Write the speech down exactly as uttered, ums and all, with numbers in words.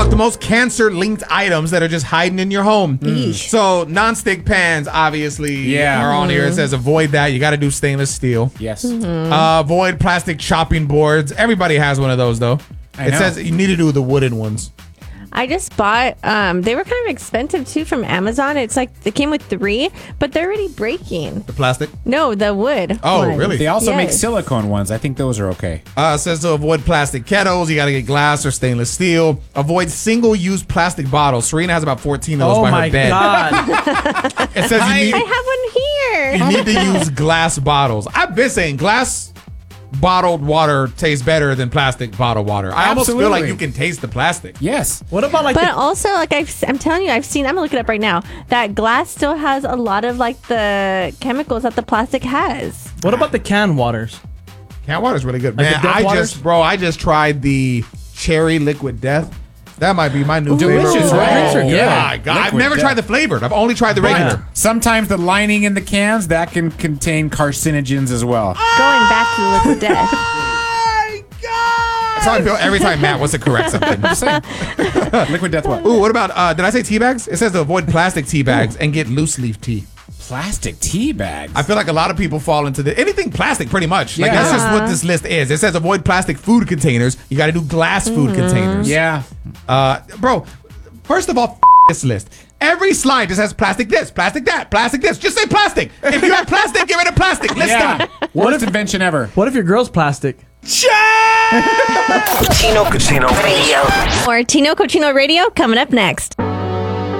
talk the most cancer-linked items that are just hiding in your home. Mm. So non-stick pans, obviously, yeah. are on here. It says avoid that. You got to do stainless steel. Yes. Mm-hmm. Uh, avoid plastic chopping boards. Everybody has one of those, though. I it know. says you need to do the wooden ones. I just bought, um, they were kind of expensive too from Amazon. It's like, they came with three, but they're already breaking. The plastic? No, the wood. Oh, ones. really? They also Yes. make silicone ones. I think those are okay. Uh, it says to avoid plastic kettles. You got to get glass or stainless steel. Avoid single-use plastic bottles. Serena has about fourteen of those Oh by my her bed. God. It says you need, I have one here. you need to use glass bottles. I've been saying glass bottled water tastes better than plastic bottled water. I almost feel like Absolutely. you can taste the plastic. Yes. What about like But the, also, like I've, I'm telling you, I've seen. I'm gonna look it up right now. That glass still has a lot of like the chemicals that the plastic has. what about the canned waters? Can water's really good. Like the Man, Death I Waters? just, bro, I just tried the cherry liquid death. That might be my new Delicious, favorite. right? Drinks are Oh, good. my God. I've Liquid never Death. tried the flavored. I've only tried the regular. Sometimes the lining in the cans, that can contain carcinogens as well. Going back to the liquid death. My God. That's how I feel every time Matt wants to correct something. Just saying. Liquid death what? Ooh, what about, uh, did I say tea bags? It says to avoid plastic tea bags and get loose leaf tea. Plastic tea bags. I feel like a lot of people fall into the anything plastic pretty much. Like Yeah. that's just what this list is. It says avoid plastic food containers. You got to do glass food containers. yeah. Uh, bro, first of all, f- this list. Every slide just has plastic this, plastic that, plastic this. Just say plastic. If you have plastic, get rid of plastic. List Yeah. done. Worst invention ever. What if your girl's plastic? Check! Tino Cochino Radio. Or Tino Cochino Radio coming up next.